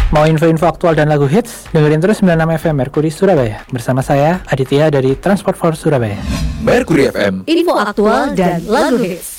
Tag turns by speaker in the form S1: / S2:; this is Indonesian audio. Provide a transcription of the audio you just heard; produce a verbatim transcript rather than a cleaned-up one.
S1: Mau info-info aktual dan lagu hits? Dengerin terus sembilan puluh enam F M Mercury Surabaya. Bersama saya, Aditya dari Transport for Surabaya.
S2: Mercury F M.
S3: Info aktual dan lagu hits.